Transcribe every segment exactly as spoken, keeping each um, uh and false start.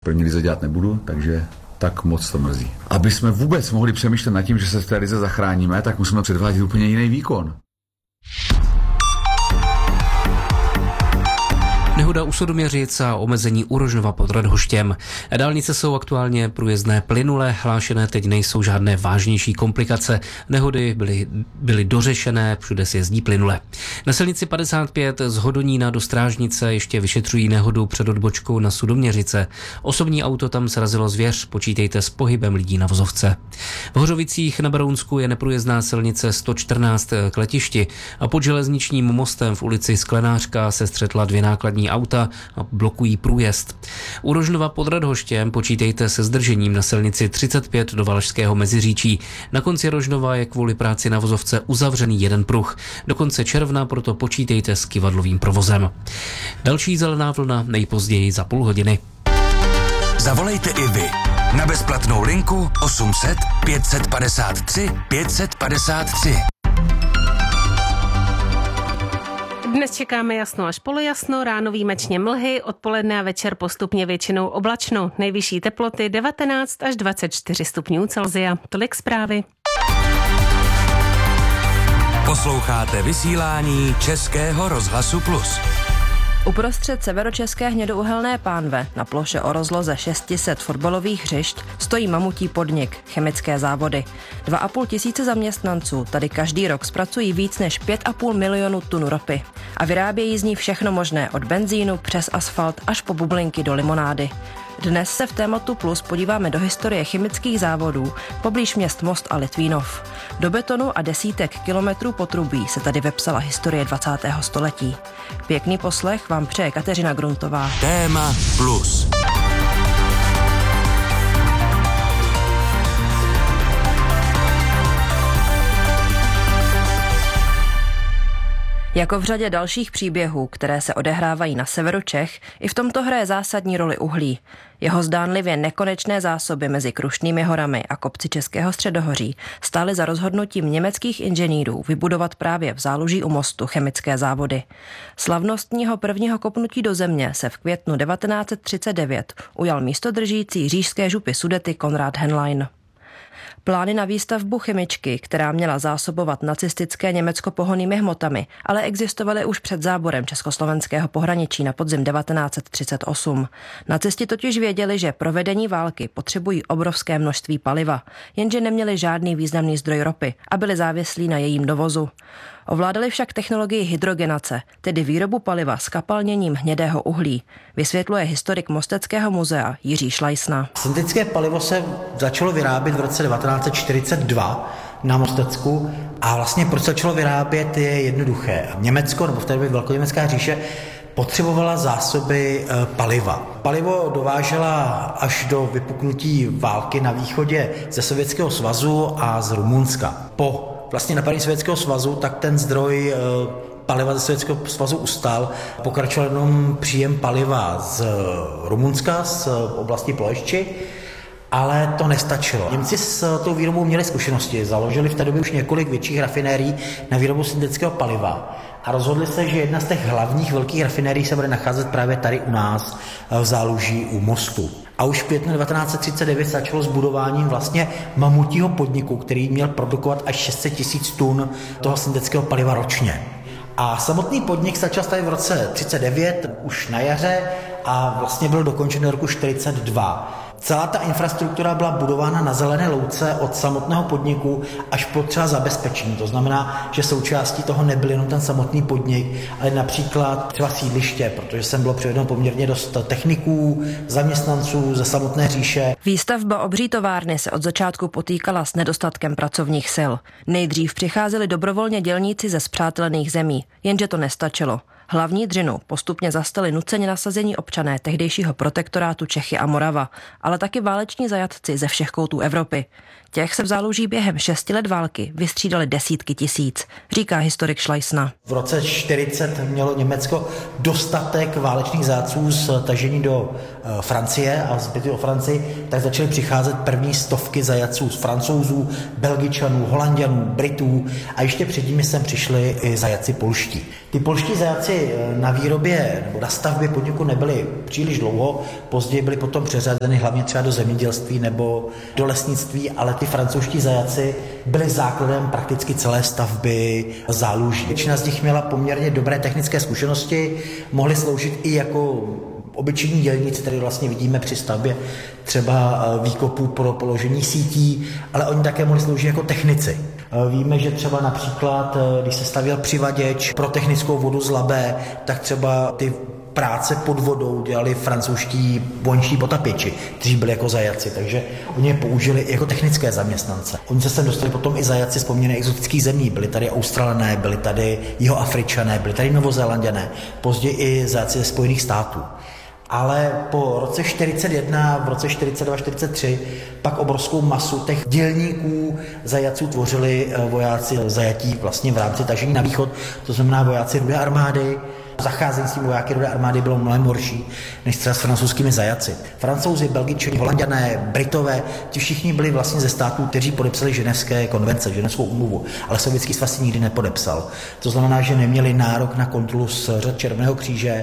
první lize dělat nebudu, takže tak moc to mrzí. Aby jsme vůbec mohli přemýšlet nad tím, že se v té lize zachráníme, tak musíme předvádět úplně jiný výkon. Nehoda u Sudoměřic a omezení u Rožnova pod Radhoštěm. Dálnice jsou aktuálně průjezdné plynule, hlášené teď nejsou žádné vážnější komplikace. Nehody byly, byly dořešené, všude se jezdí plynule. Na silnici padesát pět z Hodonína do Strážnice ještě vyšetřují nehodu před odbočkou na Sudoměřice. Osobní auto tam srazilo zvěř, počítejte s pohybem lidí na vozovce. V Hořovicích na Berounsku je neprůjezdná silnice sto čtrnáct k letišti a pod železničním mostem v ulici Sklenářka se střetla dvě nákladní auta a blokují průjezd. U Rožnova pod Radhoštěm počítejte se zdržením na silnici třicet pět do Valašského Meziříčí. Na konci Rožnova je kvůli práci na vozovce uzavřený jeden pruh. Do konce června proto počítejte s kyvadlovým provozem. Další zelená vlna nejpozději za půl hodiny. Zavolejte i vy na bezplatnou linku osm set pět set padesát tři pět set padesát tři. Dnes čekáme jasno až polojasno, ráno výjimečně mlhy, odpoledne a večer postupně většinou oblačno. Nejvyšší teploty devatenáct až dvacet čtyři stupňů Celsia. Tolik zprávy. Posloucháte vysílání Českého rozhlasu Plus. Uprostřed severočeské hnědouhelné pánve na ploše o rozloze šest set fotbalových hřišť stojí mamutí podnik Chemické závody. Dva a půl tisíce zaměstnanců tady každý rok zpracují víc než pět a půl milionu tun ropy a vyrábějí z ní všechno možné od benzínu přes asfalt až po bublinky do limonády. Dnes se v tématu Plus podíváme do historie chemických závodů poblíž měst Most a Litvínov. Do betonu a desítek kilometrů potrubí se tady vepsala historie dvacátého století. Pěkný poslech vám přeje Kateřina Gruntová. Téma Plus. Jako v řadě dalších příběhů, které se odehrávají na severu Čech, i v tomto hraje zásadní roli uhlí. Jeho zdánlivě nekonečné zásoby mezi Krušnými horami a kopci Českého středohoří stály za rozhodnutím německých inženýrů vybudovat právě v Záluží u Mostu chemické závody. Slavnostního prvního kopnutí do země se v květnu devatenáct set třicet devět ujal místodržící říšské župy Sudety Konrad Henlein. Plány na výstavbu chemičky, která měla zásobovat nacistické Německo pohonnými hmotami, ale existovaly už před záborem československého pohraničí na podzim devatenáct set třicet osm. Nacisti totiž věděli, že pro vedení války potřebují obrovské množství paliva, jenže neměli žádný významný zdroj ropy a byli závislí na jejím dovozu. Ovládali však technologii hydrogenace, tedy výrobu paliva s kapalněním hnědého uhlí, vysvětluje historik Mosteckého muzea Jiří Šlajsna. Syntetické palivo se začalo vyrábět v roce devatenáct set čtyřicet dva na Mostecku a vlastně proč začalo vyrábět je jednoduché. Německo, nebo v té době Velkoněmecká říše, potřebovala zásoby e, paliva. Palivo dovážela až do vypuknutí války na východě ze Sovětského svazu a z Rumunska. Po vlastně napadení Sovětského svazu, tak ten zdroj e, paliva ze Sovětského svazu ustal. Pokračoval jenom příjem paliva z Rumunska, z oblasti Ploešči, ale to nestačilo. Němci s tou výrobou měli zkušenosti, založili v té době už několik větších rafinérií na výrobu syntetického paliva a rozhodli se, že jedna z těch hlavních velkých rafinérií se bude nacházet právě tady u nás v Záluží u Mostu. A už v květnu devatenáct set třicet devět začalo s budováním vlastně mamutího podniku, který měl produkovat až šest set tisíc tun toho syntetického paliva ročně. A samotný podnik začal stavět v roce třicet devět, už na jaře, a vlastně byl dokončen do roku čtyřicet dva. Celá ta infrastruktura byla budována na zelené louce od samotného podniku až po třeba zabezpečení. To znamená, že součástí toho nebyl jenom ten samotný podnik, ale například třeba sídliště, protože sem bylo přivedeno poměrně dost techniků, zaměstnanců ze samotné říše. Výstavba obří továrny se od začátku potýkala s nedostatkem pracovních sil. Nejdřív přicházeli dobrovolně dělníci ze spřátelených zemí, jenže to nestačilo. Hlavní dřinu postupně zastali nuceně nasazení občané tehdejšího protektorátu Čechy a Morava, ale taky váleční zajatci ze všech koutů Evropy. Těch se v Záluží během šesti let války vystřídali desítky tisíc, říká historik Šlajsna. V roce čtyřicet mělo Německo dostatek válečných zajatců z tažení do e, Francie a zbyty o Francii, tak začaly přicházet první stovky zajatců z Francouzů, Belgičanů, Holanďanů, Britů a ještě před nimi sem přišli i zajatci polští. Ty polští zajatci pracovali na výrobě nebo na stavbě podniku nebyli příliš dlouho, později byli potom přeřazeny hlavně třeba do zemědělství nebo do lesnictví, ale ty francouzští zajatci byli základem prakticky celé stavby záluží. Většina z nich měla poměrně dobré technické zkušenosti, mohli sloužit i jako obyčejní dělníci, tady vlastně vidíme při stavbě třeba výkopů pro položení sítí, ale oni také mohli sloužit jako technici. Víme, že třeba například, když se stavěl přivaděč pro technickou vodu z Labe, tak třeba ty práce pod vodou dělali francouzští vojenští potapěči, kteří byli jako zajatci, takže oni je použili jako technické zaměstnance. Oni se sem dostali potom i zajatci z poměrně exotických zemí, byli tady Australané, byli tady Jihoafričané, byli tady Novozélanďané, později i zajatci ze Spojených států. Ale po roce čtyřicet jedna, v roce čtyřicet dva čtyřicet tři pak obrovskou masu těch dělníků zajatců tvořili vojáci zajatí vlastně v rámci tažení na východ, to znamená vojáci Rudé armády. Zacházení s tím vojáky Rudé armády bylo mnohem horší než třeba s francouzskými zajatci. Francouzi, Belgičani, Holanďané, Britové, ti všichni byli vlastně ze států, kteří podepsali ženevské konvence, ženevskou úmluvu, ale Sovětský svaz si nikdy nepodepsal. To znamená, že neměli nárok na kontrolu z řad Červeného kříže,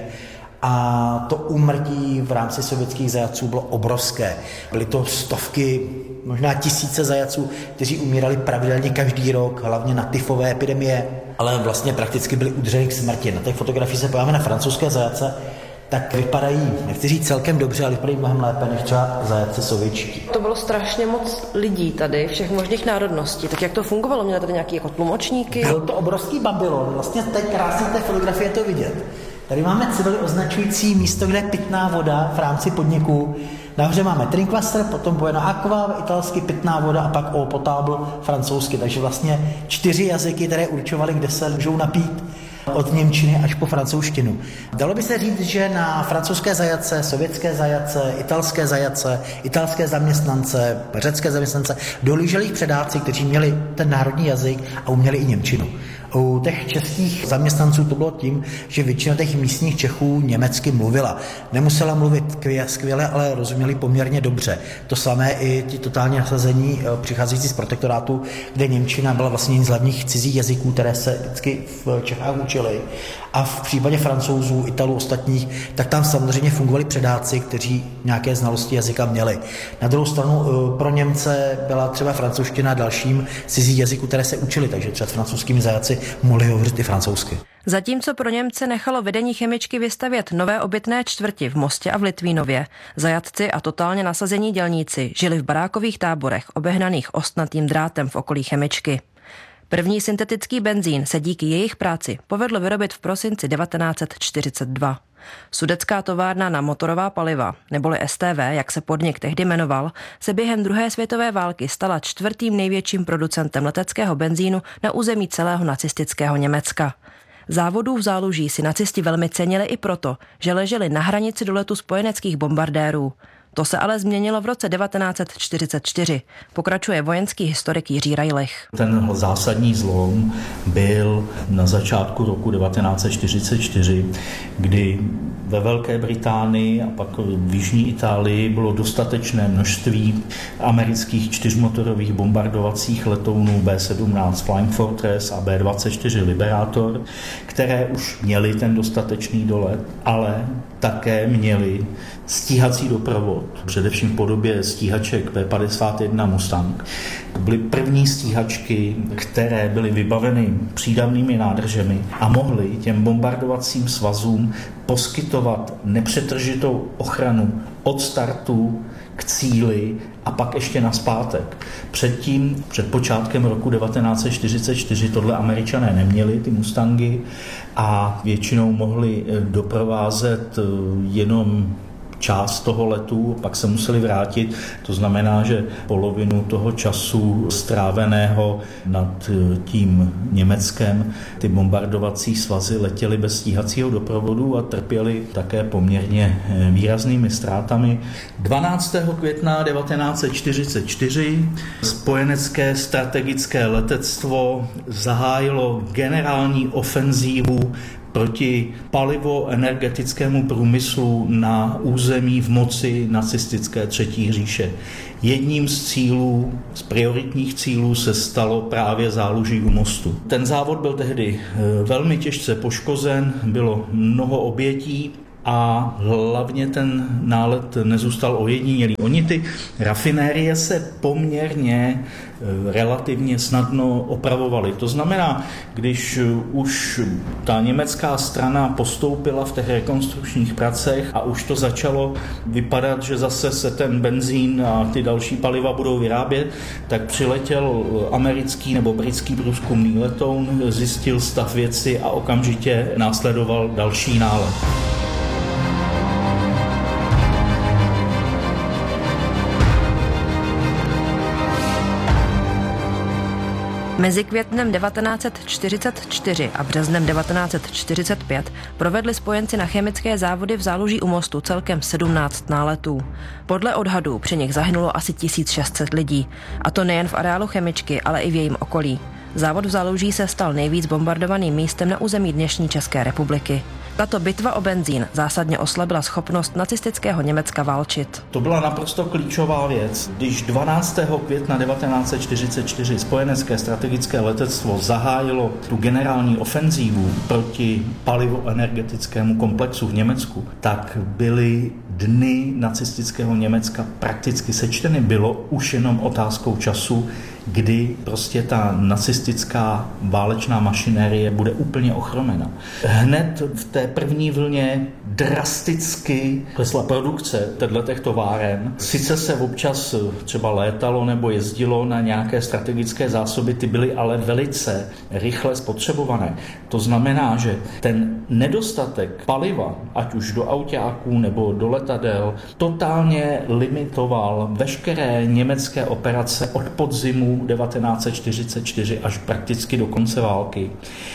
a to úmrtí v rámci sovětských zajatců bylo obrovské. Byly to stovky, možná tisíce zajatců, kteří umírali pravidelně každý rok, hlavně na tyfové epidemie, ale vlastně prakticky byli udrženi k smrti. Na té fotografii se podíváme na francouzské zajatce, tak vypadají, nechci říct celkem dobře, ale vypadají mnohem lépe než třeba zajatci sovětští. To bylo strašně moc lidí tady, všech možných národností. Tak jak to fungovalo? Měli tady nějaký jako tlumočníky? Byl to obrovský Babylon, vlastně teď krásně té fotografie to vidět. Tady máme civily označující místo, kde je pitná voda v rámci podniku. Nahoře máme Trinkwasser, potom Buena Aqua, italsky pitná voda a pak Eau potable francouzsky. Takže vlastně čtyři jazyky, které určovaly, kde se můžou napít od němčiny až po francouzštinu. Dalo by se říct, že na francouzské zajatce, sovětské zajatce, italské zajatce, italské zaměstnance, řecké zaměstnance dohlíželi jich předáci, kteří měli ten národní jazyk a uměli i němčinu. U těch českých zaměstnanců to bylo tím, že většina těch místních Čechů německy mluvila. Nemusela mluvit skvěle, ale rozuměli poměrně dobře. To samé i ti totálně nasazení přicházející z protektorátu, kde němčina byla vlastně jeden z hlavních cizích jazyků, které se vždycky v Čechách učili. A v případě Francouzů, Italů, ostatních, tak tam samozřejmě fungovali předáci, kteří nějaké znalosti jazyka měli. Na druhou stranu pro Němce byla třeba francouzština dalším cizí jazyku, které se učili, takže třeba s francouzskými zajatci mohli hovořit i francouzsky. Zatímco pro Němce nechalo vedení chemičky vystavět nové obytné čtvrti v Mostě a v Litvínově, zajatci a totálně nasazení dělníci žili v barákových táborech obehnaných ostnatým drátem v okolí chemičky. První syntetický benzín se díky jejich práci povedlo vyrobit v prosinci devatenáct set čtyřicet dva. Sudetská továrna na motorová paliva, neboli S T V, jak se podnik tehdy jmenoval, se během druhé světové války stala čtvrtým největším producentem leteckého benzínu na území celého nacistického Německa. Závodů v záluží si nacisti velmi cenili i proto, že leželi na hranici doletu spojeneckých bombardérů. To se ale změnilo v roce devatenáct set čtyřicet čtyři, pokračuje vojenský historik Jiří Rajlich. Ten zásadní zlom byl na začátku roku devatenáct set čtyřicet čtyři, kdy ve Velké Británii a pak v jižní Itálii bylo dostatečné množství amerických čtyřmotorových bombardovacích letounů B sedmnáct Flying Fortress a B dvacet čtyři Liberator, které už měly ten dostatečný dolet, ale také měli stíhací doprovod, především v podobě stíhaček P padesát jedna Mustang. To byly první stíhačky, které byly vybaveny přídavnými nádržemi a mohly těm bombardovacím svazům poskytovat nepřetržitou ochranu od startu k cíli a pak ještě nazpátek. Předtím, před počátkem roku devatenáct set čtyřicet čtyři tohle Američané neměli, ty Mustangy, a většinou mohli doprovázet jenom část toho letu, pak se museli vrátit. To znamená, že polovinu toho času stráveného nad tím Německem ty bombardovací svazy letěly bez stíhacího doprovodu a trpěly také poměrně výraznými ztrátami. dvanáctého května devatenáct set čtyřicet čtyři spojenecké strategické letectvo zahájilo generální ofenzívu proti palivo-energetickému průmyslu na území v moci nacistické Třetí říše. Jedním z cílů, z prioritních cílů se stalo právě záluží u mostu. Ten závod byl tehdy velmi těžce poškozen, bylo mnoho obětí a hlavně ten nálet nezůstal ojedinělý. Oni ty rafinérie se poměrně relativně snadno opravovaly. To znamená, když už ta německá strana postoupila v těch rekonstrukčních pracech a už to začalo vypadat, že zase se ten benzín a ty další paliva budou vyrábět, tak přiletěl americký nebo britský průzkumný letoun, zjistil stav věci a okamžitě následoval další nálet. Mezi květnem devatenáct set čtyřicet čtyři a březnem devatenáct set čtyřicet pět provedli spojenci na chemické závody v Záluží u mostu celkem sedmnáct náletů. Podle odhadů při nich zahynulo asi tisíc šest set lidí, a to nejen v areálu chemičky, ale i v jejím okolí. Závod v Záluží se stal nejvíc bombardovaným místem na území dnešní České republiky. Tato bitva o benzín zásadně oslabila schopnost nacistického Německa válčit. To byla naprosto klíčová věc. Když dvanáctého května devatenáct set čtyřicet čtyři spojenecké strategické letectvo zahájilo tu generální ofenzívu proti palivoenergetickému komplexu v Německu, tak byly dny nacistického Německa prakticky sečteny. Bylo už jenom otázkou času, kdy prostě ta nacistická válečná mašinérie bude úplně ochromena. Hned v té první vlně drasticky klesla produkce těchto továren. Sice se občas třeba létalo nebo jezdilo na nějaké strategické zásoby, ty byly ale velice rychle spotřebované. To znamená, že ten nedostatek paliva, ať už do autáků nebo do letadel, totálně limitoval veškeré německé operace od podzimu devatenáct set čtyřicet čtyři až prakticky do konce války.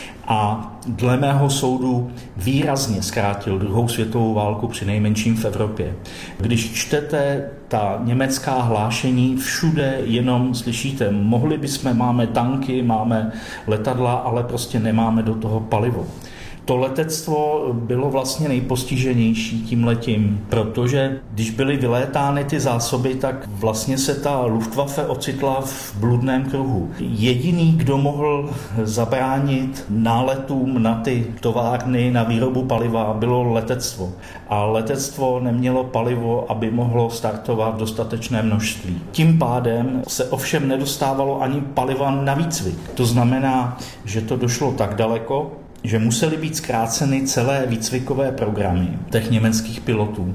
A dle mého soudu výrazně zkrátil druhou světovou válku při nejmenším v Evropě. Když čtete ta německá hlášení, všude jenom slyšíte, mohli bychom, máme tanky, máme letadla, ale prostě nemáme do toho palivo. To letectvo bylo vlastně nejpostiženější tímhletím, protože když byly vylétány ty zásoby, tak vlastně se ta Luftwaffe ocitla v bludném kruhu. Jediný, kdo mohl zabránit náletům na ty továrny, na výrobu paliva, bylo letectvo. A letectvo nemělo palivo, aby mohlo startovat v dostatečné množství. Tím pádem se ovšem nedostávalo ani paliva na výcvik. To znamená, že to došlo tak daleko, že musely být zkráceny celé výcvikové programy těch německých pilotů.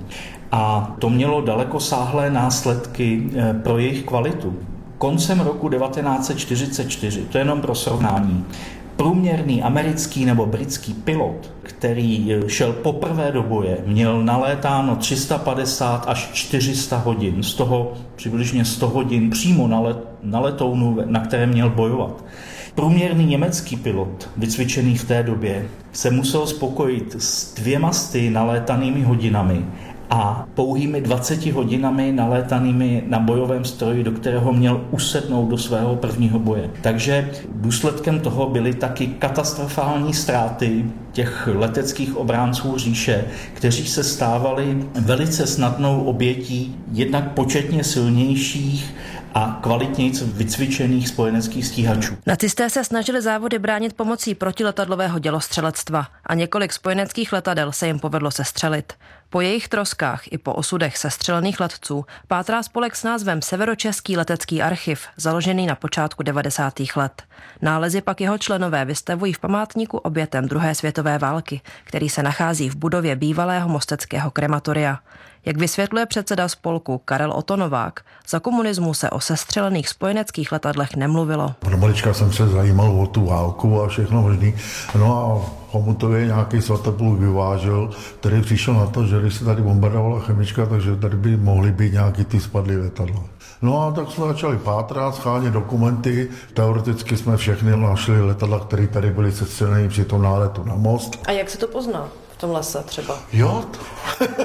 A to mělo dalekosáhlé následky pro jejich kvalitu. Koncem roku devatenáct set čtyřicet čtyři, to je jenom pro srovnání, průměrný americký nebo britský pilot, který šel poprvé do boje, měl nalétáno tři sta padesát až čtyři sta hodin, z toho přibližně sto hodin přímo na, let, na letounu, na kterém měl bojovat. Průměrný německý pilot, vycvičený v té době, se musel spokojit s dvěma sty nalétanými hodinami a pouhými dvaceti hodinami nalétanými na bojovém stroji, do kterého měl usednout do svého prvního boje. Takže důsledkem toho byly taky katastrofální ztráty těch leteckých obránců říše, kteří se stávali velice snadnou obětí jednak početně silnějších a kvalitněji vycvičených spojeneckých stíhačů. Nacisté se snažili závody bránit pomocí protiletadlového dělostřelectva a několik spojeneckých letadel se jim povedlo sestřelit. Po jejich troskách i po osudech sestřelených letců pátrá spolek s názvem Severočeský letecký archiv, založený na počátku devadesátých let. Nálezy pak jeho členové vystavují v památníku obětem druhé světové války, který se nachází v budově bývalého mosteckého krematoria. Jak vysvětluje předseda spolku Karel Otto Novák, za komunismu se o sestřelených spojeneckých letadlech nemluvilo. Pro malička jsem se zajímal o tu válku a všechno možný. No a Chomutově nějaký Svatopluk vyvážel, který přišel na to, že když se tady bombardovala chemička, takže tady by mohly být nějaký ty spadlé letadla. No a tak jsme začali pátrat, schánět dokumenty. Teoreticky jsme všechny našli letadla, které tady byly sestřelené při tom náletu na most. A jak se to pozná? V tom lese třeba. Jo.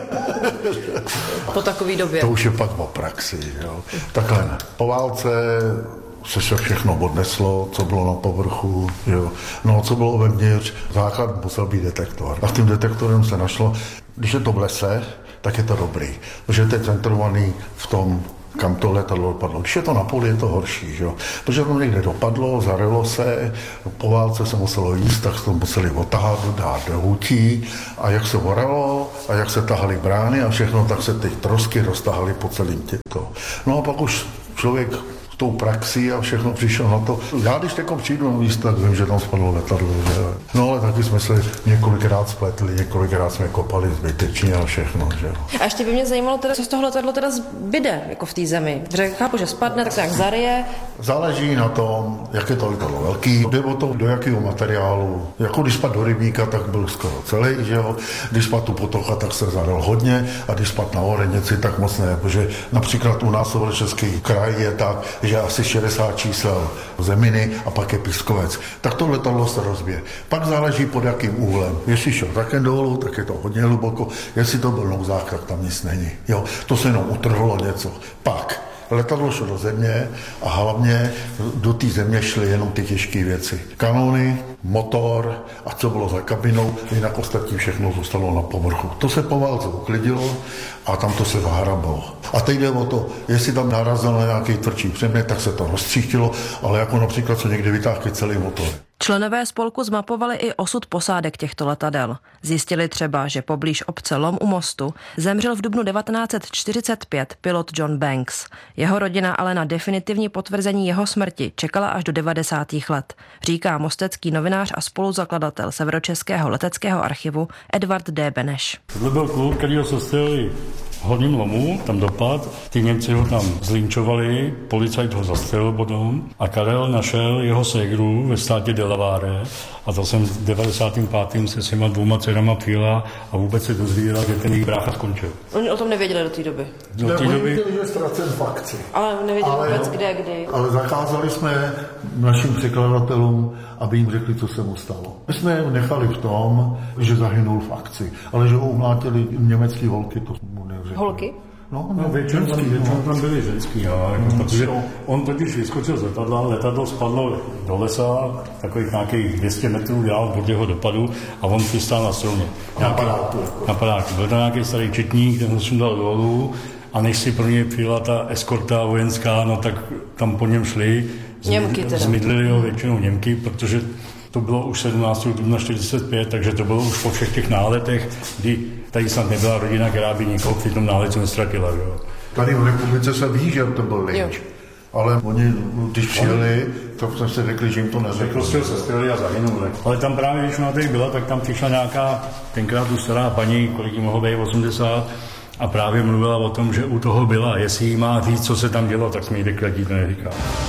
Po takové době. To už je pak o praxi. Jo. Takhle, po válce se se všechno odneslo, co bylo na povrchu, jo. No, co bylo vevnitř, základ musel být detektor. A s tím detektorem se našlo, když je to v lese, tak je to dobrý, protože to je centrovaný v tom, kam to letadlo dopadlo. Když je to na poli, je to horší, že? Protože to někde dopadlo, zarilo se, po válce se muselo jíst, tak se to museli otahat, dát do hutí a jak se horalo a jak se tahaly brány a všechno, tak se ty trosky roztahaly po celým těto. No a pak už člověk tou praxí a všechno přišel na to. Já když teď přijdu na místo, tak vím, že tam spadlo letadlo. Že? No ale taky jsme se několikrát spletli, několikrát jsme kopali zbytečně a všechno. Že? A ještě by mě zajímalo, teda, co z toho letadlo teda zbyde jako v té zemi. Protože chápu, že spadne, tak se jak zaryje. Záleží na tom, jak je to letadlo velký, jde o to, do jakého materiálu. Jako když spadl do rybníka, tak byl skoro celý, že jo. Když spadl tu potoka, tak se zadal hodně a když spadl na Orenici, tak moc ne, protože například u nás v Český kraj je tak, že asi šedesát čísel zeminy a pak je pískovec. Tak to letadlo se rozbije. Pak záleží pod jakým úhlem. Jestli šel také dolů, tak je to hodně hluboko. Jestli to byl nouzák, tak tam nic není. Jo, to se jenom utrhlo něco. Pak letadlo šlo do země a hlavně do té země šly jenom ty těžké věci. Kanony, motor a co bylo za kabinou, jinak ostatní všechno zůstalo na povrchu. To se po válce uklidilo a tam to se zahrabalo. A teď jde o to, jestli tam narazil na nějaký tvrdší předmět, tak se to roztříštilo, ale jako například co někdy vytáhli celý motor. Členové spolku zmapovali i osud posádek těchto letadel. Zjistili třeba, že poblíž obce Lom u Mostu zemřel v dubnu devatenáct set čtyřicet pět pilot John Banks. Jeho rodina ale na definitivní potvrzení jeho smrti čekala až do devadesátých let, říká mostecký novinář a spoluzakladatel Severočeského leteckého archivu Edvard D. Beneš. To byl kluk, který ho sestřelili v Horním Lomu, tam dopad, ty Němci ho tam zlinčovali, policajt ho zastřelil potom a Karel našel jeho ségru ve státě Delaware a to jsem v devadesátém pátém se s těma dvouma dcerama přijela a vůbec se dozvěděla, že ten jejich brácha skončil. Oni o tom nevěděli do té doby? Do té doby... Nevěděli, že ztracen v akci. Ale nevěděli ale, vůbec kde, kdy. Ale zakázali jsme našim překladatelům, aby jim řekli, co se mu stalo. My jsme je nechali v tom, že zahynul v akci, ale že ho umlátili německý holky, to mu neřekli. Holky? No, no většinou tam, většinou tam byli ženský, jo, jako, protože on totiž vyskočil z letadla, letadlo spadlo do lesa, takových nějakých dvě stě metrů dál od jeho dopadu a on přistál na stromě. Na padáku. Na padáku. Byl tam nějaký starý četník, ten ho sundal dolů a než si pro něj přijela ta eskorta vojenská, no tak tam po něm šli. Němky teda. Zmydlili ho většinou Němky, protože to bylo už sedmnáctého dubna čtyřicet pět, takže to bylo už po všech těch náletech, kdy tady snad nebyla rodina, která by nikoho při tom náletu nestratila. Jo. Tady v republice se ví, že to byl lynč. Ale oni, když přijeli, to jsme si řekli, že jim to neřekli. Prostě se střelili a zahynuli. Ale tam právě, když ona tady byla, tak tam přišla nějaká, tenkrát už stará paní, kolik jí mohlo být, osmdesát, a právě mluvila o tom, že u toho byla. Jestli jí má říct, co se tam dělo, tak jsme jí řekli, ať jí to neříká.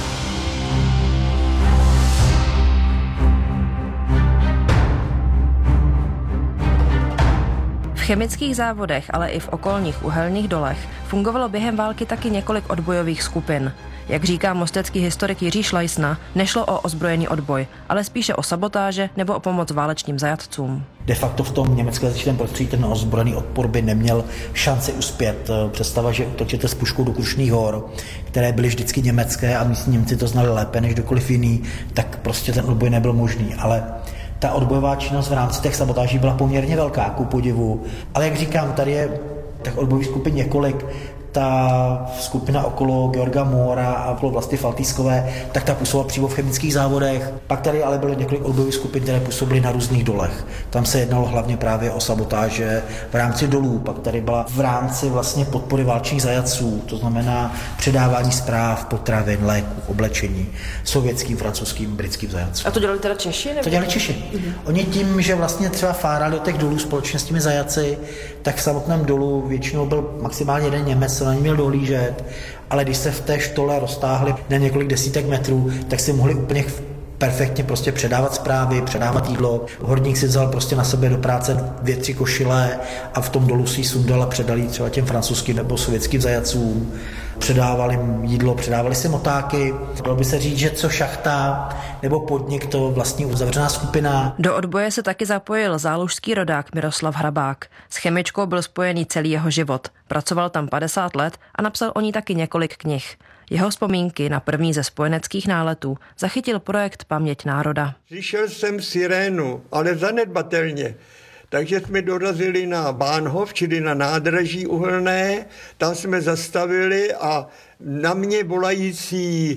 V chemických závodech, ale i v okolních uhelných dolech fungovalo během války taky několik odbojových skupin. Jak říká mostecký historik Jiří Šlajsna, nešlo o ozbrojený odboj, ale spíše o sabotáže nebo o pomoc válečným zajatcům. De facto v tom německém prostředí ten ozbrojený odpor by neměl šanci uspět. Představa, že útočíte s puškou do Krušných hor, které byly vždycky německé a místní Němci to znali lépe než kdokoliv jiný, tak prostě ten odboj nebyl možný. Ale ta odbojová činnost v rámci těch sabotáží byla poměrně velká, ku podivu. Ale jak říkám, tady je tak odbojových skupin několik. Ta skupina okolo Georga Móra a okolo Vlasty Faltýskové, tak ta působila přímo v chemických závodech. Pak tady ale bylo několik odbojových skupin, které působily na různých dolech. Tam se jednalo hlavně právě o sabotáže v rámci dolů. Pak tady byla v rámci vlastně podpory válčních zajatců, to znamená předávání zpráv, potravin, léků, oblečení sovětským, francouzským, britským zajatcům. A to dělali teda Češi? Nebo? To dělali Češi. Mm-hmm. Oni tím, že vlastně třeba fárali do těch dolů společně s těmi zajaci, tak v samotném dolu většinou byl maximálně jeden Němec, na ní měl dohlížet, ale když se v té štole roztáhli na několik desítek metrů, tak si mohli úplně perfektně prostě předávat zprávy, předávat jídlo. Horník si vzal prostě na sebe do práce dvě, tři košile a v tom dolu si ji sundal a předal ji třeba těm francouzským nebo sovětským zajatcům. předávali jídlo, předávali si motáky. Dalo by se říct, že co šachta nebo podnik, to vlastně uzavřená skupina. Do odboje se taky zapojil zálužský rodák Miroslav Hrabák. S chemičkou byl spojený celý jeho život. Pracoval tam padesát let a napsal o ní taky několik knih. Jeho vzpomínky na první ze spojeneckých náletů zachytil projekt Paměť národa. Slyšel jsem sirénu, ale zanedbatelně. Takže jsme dorazili na Bahnhof, čili na nádraží uhelné, tam jsme zastavili a na mě volající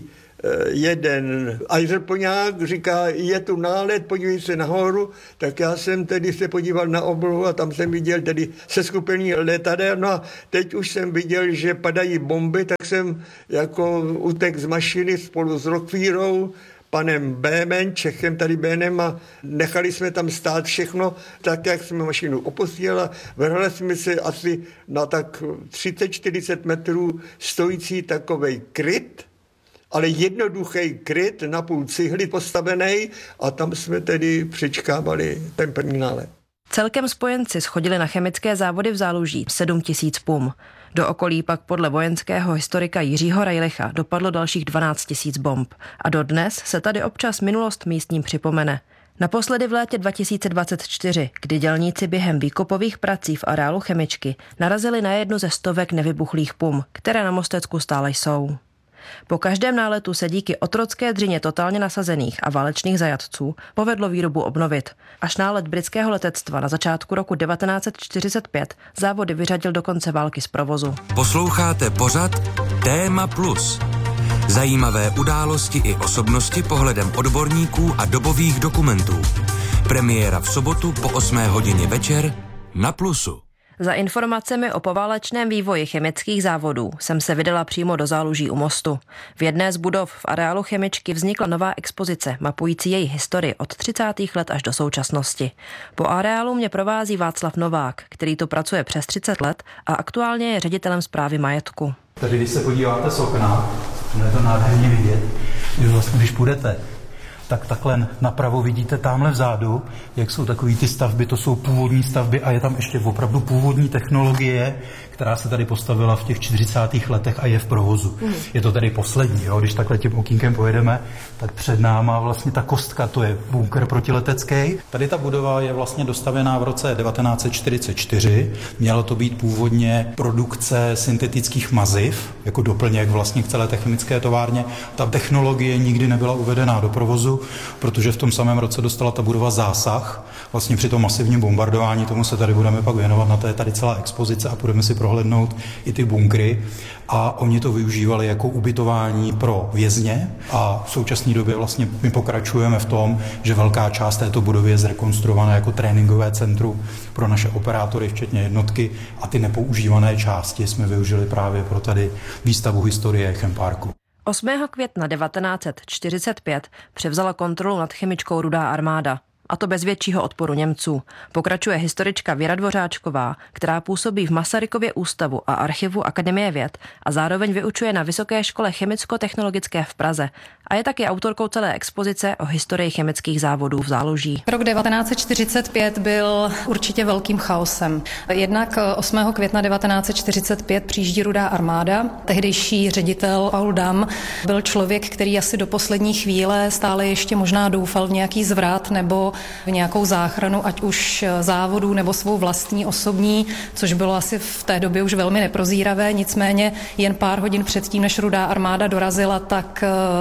jeden ajzrplňák říká, je tu nálet, podívej se nahoru, tak já jsem tedy se podíval na oblohu a tam jsem viděl tedy seskupení letadel, no a teď už jsem viděl, že padají bomby, tak jsem jako utek z mašiny spolu s Rockvírou, panem Bémem, Čechem tady Bénem a nechali jsme tam stát všechno, tak jak jsme mašinu opustili a vrhli jsme se asi na tak třicet čtyřicet metrů stojící takovej kryt, ale jednoduchý kryt na půl cihly postavený a tam jsme tedy přečkávali ten první nálet. Celkem spojenci schodili na chemické závody v Záluží sedm tisíc pum. Do okolí pak podle vojenského historika Jiřího Rajlicha dopadlo dalších dvanáct tisíc bomb. A dodnes se tady občas minulost místním připomene. Naposledy v létě dva tisíce dvacet čtyři, kdy dělníci během výkopových prací v areálu chemičky narazili na jednu ze stovek nevybuchlých pum, které na Mostecku stále jsou. Po každém náletu se díky otrocké dřině totálně nasazených a válečných zajatců povedlo výrobu obnovit. Až nálet britského letectva na začátku roku devatenáct set čtyřicet pět závody vyřadil do konce války z provozu. Posloucháte pořad Téma Plus. Zajímavé události i osobnosti pohledem odborníků a dobových dokumentů. Premiéra v sobotu po osmé hodině večer na Plusu. Za informacemi o poválečném vývoji chemických závodů jsem se vydala přímo do Záluží u mostu. V jedné z budov v areálu chemičky vznikla nová expozice mapující její historii od třicátých let až do současnosti. Po areálu mě provází Václav Novák, který tu pracuje přes třicet let a aktuálně je ředitelem správy majetku. Tady, když se podíváte z okna, je to nádherně vidět, že vlastně, když půjdete, tak takhle napravo vidíte tamhle vzadu, jak jsou takový ty stavby, to jsou původní stavby a je tam ještě opravdu původní technologie, která se tady postavila v těch čtyřicátých letech a je v provozu. Mm. Je to tady poslední, jo? Když takhle tím okýnkem pojedeme, tak před náma vlastně ta kostka, to je bunkr protiletecký. Tady ta budova je vlastně dostavěná v roce devatenáct set čtyřicet čtyři. Mělo to být původně produkce syntetických maziv, jako doplněk vlastně k celé té chemické továrně. Ta technologie nikdy nebyla uvedená do provozu, protože v tom samém roce dostala ta budova zásah. Vlastně při tom masivním bombardování, tomu se tady budeme pak věnovat, na to je tady celá expozice a budeme si prohlédnout i ty bunkry. A oni to využívali jako ubytování pro vězně a v současné době vlastně my pokračujeme v tom, že velká část této budovy je zrekonstruovaná jako tréninkové centrum pro naše operátory, včetně jednotky, a ty nepoužívané části jsme využili právě pro tady výstavu historie Chemparku. osmého května devatenáct set čtyřicet pět převzala kontrolu nad chemičkou Rudá armáda. A to bez většího odporu Němců. Pokračuje historička Věra Dvořáčková, která působí v Masarykově ústavu a archivu Akademie věd a zároveň vyučuje na Vysoké škole chemicko-technologické v Praze. A je taky autorkou celé expozice o historii chemických závodů v Záluží. Rok devatenáct set čtyřicet pět byl určitě velkým chaosem. Jednak osmého května devatenáct set čtyřicet pět přijíždí Rudá armáda. Tehdejší ředitel Paul Damm byl člověk, který asi do poslední chvíle stále ještě možná doufal v nějaký zvrat nebo v nějakou záchranu, ať už závodů nebo svou vlastní osobní, což bylo asi v té době už velmi neprozíravé. Nicméně jen pár hodin předtím, než Rudá armáda dorazila, tak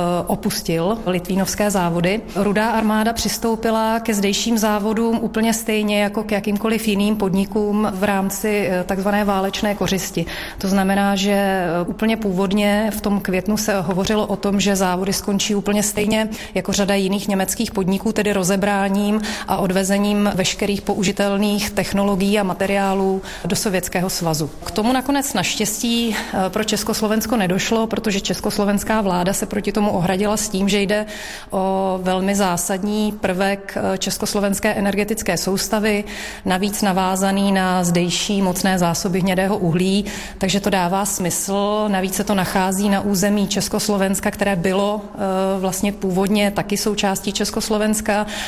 opustil litvínovské závody. Rudá armáda přistoupila ke zdejším závodům úplně stejně jako k jakýmkoliv jiným podnikům v rámci takzvané válečné kořisti. To znamená, že úplně původně v tom květnu se hovořilo o tom, že závody skončí úplně stejně jako řada jiných německých podniků, tedy rozebráním a odvezením veškerých použitelných technologií a materiálů do Sovětského svazu. K tomu nakonec naštěstí pro Československo nedošlo, protože československá vláda se proti tomu ohradila s tím, že jde o velmi zásadní prvek československé energetické soustavy, navíc navázaný na zdejší mocné zásoby hnědého uhlí, takže to dává smysl. Navíc se to nachází na území Československa, které bylo vlastně původně taky součástí Československa a jenom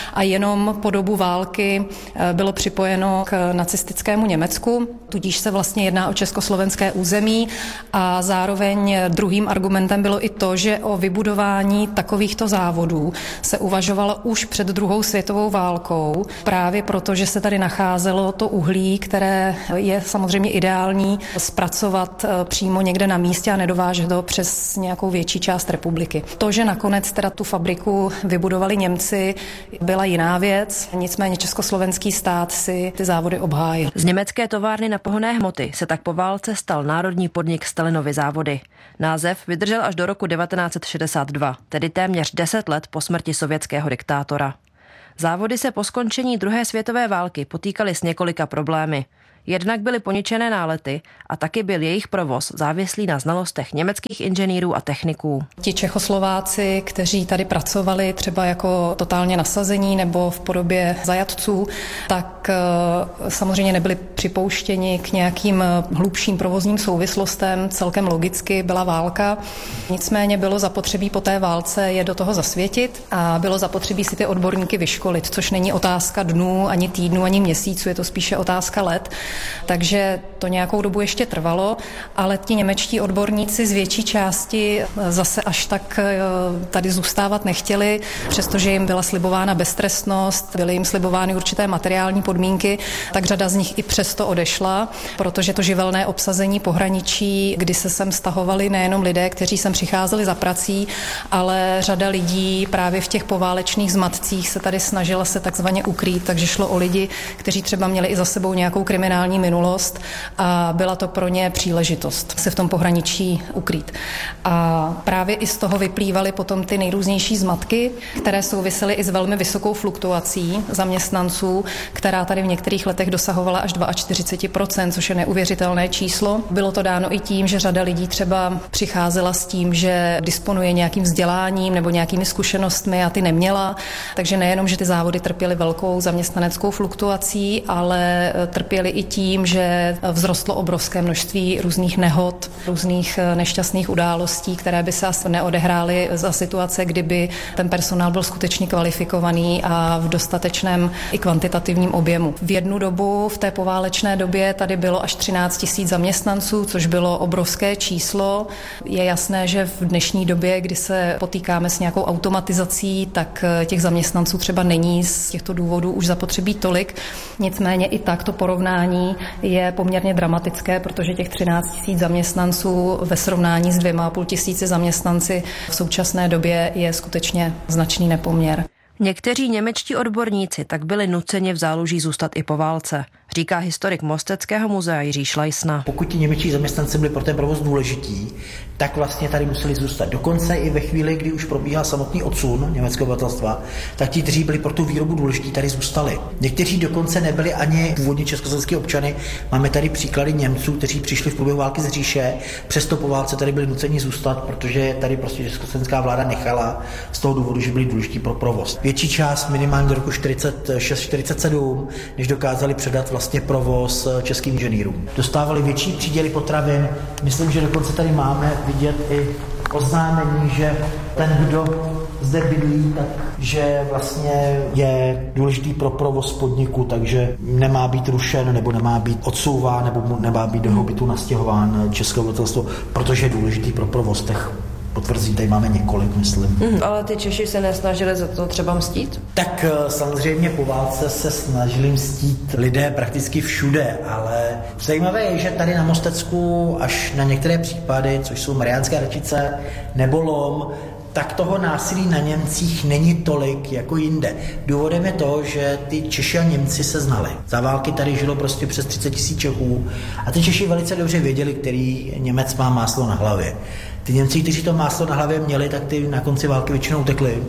jenom po dobu války bylo připojeno k nacistickému Německu, tudíž se vlastně jedná o československé území a zároveň druhým argumentem bylo i to, že o vybudování takovýchto závodů se uvažovalo už před druhou světovou válkou, právě proto, že se tady nacházelo to uhlí, které je samozřejmě ideální zpracovat přímo někde na místě a nedovážet ho přes nějakou větší část republiky. To, že nakonec teda tu fabriku vybudovali Němci, byla jiná věc, nicméně československý stát si ty závody obhájil. Z německé továrny na pohonné hmoty se tak po válce stal národní podnik Stalinovy závody. Název vydržel až do roku devatenáct set šedesát dva, tedy téměř deset let po smrti sovětského diktátora. Závody se po skončení druhé světové války potýkaly s několika problémy. Jednak byly poničené nálety a taky byl jejich provoz závislý na znalostech německých inženýrů a techniků. Ti Čechoslováci, kteří tady pracovali třeba jako totálně nasazení nebo v podobě zajatců, tak samozřejmě nebyli připouštěni k nějakým hlubším provozním souvislostem. Celkem logicky byla válka. Nicméně bylo zapotřebí po té válce je do toho zasvětit a bylo zapotřebí si ty odborníky vyškolit, což není otázka dnů, ani týdnů, ani měsíců, je to spíše otázka let. Takže to nějakou dobu ještě trvalo, ale ti němečtí odborníci z větší části zase až tak tady zůstávat nechtěli, přestože jim byla slibována beztrestnost, byly jim slibovány určité materiální podmínky, tak řada z nich i přesto odešla, protože to živelné obsazení pohraničí, kdy se sem stahovali nejenom lidé, kteří sem přicházeli za prací, ale řada lidí právě v těch poválečných zmatcích se tady snažila se takzvaně ukrýt, takže šlo o lidi, kteří třeba měli i za sebou nějakou kriminální minulost a byla to pro ně příležitost se v tom pohraničí ukrýt. A právě i z toho vyplývaly potom ty nejrůznější zmatky, které souvisely i s velmi vysokou fluktuací zaměstnanců, která tady v některých letech dosahovala až čtyřicet dva procent, což je neuvěřitelné číslo. Bylo to dáno i tím, že řada lidí třeba přicházela s tím, že disponuje nějakým vzděláním nebo nějakými zkušenostmi a ty neměla, takže nejenom, že ty závody trpěly velkou zaměstnaneckou fluktuací, ale trpěly i tím, že vzrostlo obrovské množství různých nehod, různých nešťastných událostí, které by se asi neodehrály za situace, kdyby ten personál byl skutečně kvalifikovaný a v dostatečném i kvantitativním objemu. V jednu dobu, v té poválečné době, tady bylo až třináct tisíc zaměstnanců, což bylo obrovské číslo. Je jasné, že v dnešní době, kdy se potýkáme s nějakou automatizací, tak těch zaměstnanců třeba není z těchto důvodů už zapotřebí tolik. Nicméně i tak to porovnání je poměrně dramatické, protože těch třináct tisíc zaměstnanců ve srovnání s dvěma a půl tisíci zaměstnanci v současné době je skutečně značný nepoměr. Někteří němečtí odborníci tak byli nuceni v záluží zůstat i po válce, říká historik Mosteckého muzea Jiří Šlajsna. Pokud ti němečtí zaměstnanci byli pro ten provoz důležití, tak vlastně tady museli zůstat. Dokonce i ve chvíli, kdy už probíhal samotný odsun německého obyvatelstva, tak ti, kteří byli pro tu výrobu důležití, tady zůstali. Někteří dokonce nebyli ani původně československý občany. Máme tady příklady Němců, kteří přišli v průběhu války z říše, přesto po válce tady byli nuceni zůstat, protože tady prostě československá vláda nechala z toho důvodu, že byli důležití pro provoz. Větší část minimálně do roku čtyřicet šest čtyřicet sedm, než dokázali předat vlastně provoz českým inženýrům. Dostávali větší příděly potravin. Myslím, že dokonce tady máme vidět i oznámení, že ten, kdo zde bydlí, takže vlastně je důležitý pro provoz podniku, takže nemá být rušen, nebo nemá být odsouván, nebo nemá být do jeho bytu nastěhován české obyvatelstvo, protože je důležitý pro provoz těch potvrzí, tady máme několik, myslím. Mm, ale ty Češi se nesnažili za to třeba mstít? Tak samozřejmě po válce se snažili mstít lidé prakticky všude, ale zajímavé je, že tady na Mostecku až na některé případy, což jsou Mariánské Radčice nebo Lom, tak toho násilí na Němcích není tolik jako jinde. Důvodem je to, že ty Češi a Němci se znali. Za války tady žilo prostě přes třicet tisíc Čechů a ty Češi velice dobře věděli, který Němec má máslo na hlavě. Ty Němci, kteří to máslo na hlavě měli, tak ty na konci války většinou utekli.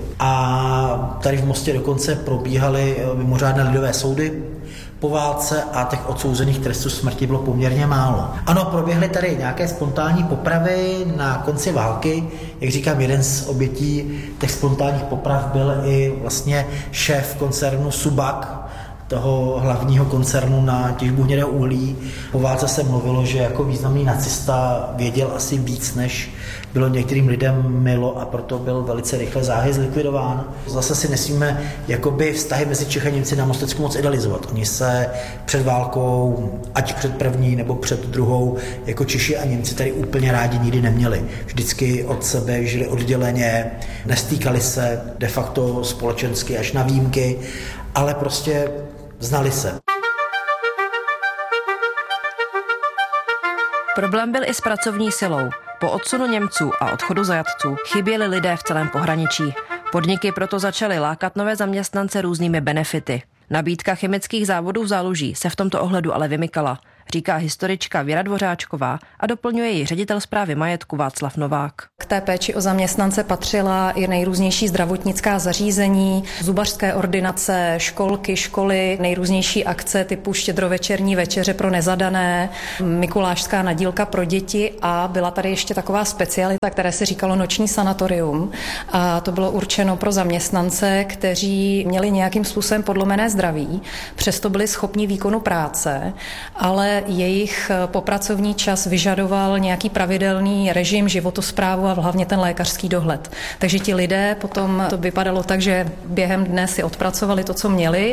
A tady v Mostě dokonce probíhaly mimořádné lidové soudy po válce a těch odsouzených trestů smrti bylo poměrně málo. Ano, proběhly tady nějaké spontánní popravy na konci války. Jak říkám, jeden z obětí těch spontánních poprav byl i vlastně šéf koncernu Subak, toho hlavního koncernu na těžbu hnědého uhlí. Po válce se mluvilo, že jako významný nacista věděl asi víc, než bylo některým lidem milo, a proto byl velice rychle záhy zlikvidován. Zase si nesmíme jakoby vztahy mezi Čechy a Němci na Mostecku moc idealizovat. Oni se před válkou, ať před první nebo před druhou, jako Češi a Němci tady úplně rádi nikdy neměli. Vždycky od sebe žili odděleně, nestýkali se de facto společensky až na výjimky, ale prostě znali se. Problém byl i s pracovní silou. Po odsunu Němců a odchodu zajatců chyběli lidé v celém pohraničí. Podniky proto začaly lákat nové zaměstnance různými benefity. Nabídka chemických závodů v Záluží se v tomto ohledu ale vymykala, říká historička Věra Dvořáčková a doplňuje ji ředitel správy majetku Václav Novák. K té péči o zaměstnance patřila i nejrůznější zdravotnická zařízení, zubařské ordinace, školky, školy, nejrůznější akce typu štědrovečerní večeře pro nezadané, mikulášská nadílka pro děti a byla tady ještě taková specialita, které se říkalo noční sanatorium. A to bylo určeno pro zaměstnance, kteří měli nějakým způsobem podlomené zdraví, přesto byli schopni výkonu práce, ale jejich popracovní čas vyžadoval nějaký pravidelný režim, životosprávu a hlavně ten lékařský dohled. Takže ti lidé potom to vypadalo tak, že během dne si odpracovali to, co měli,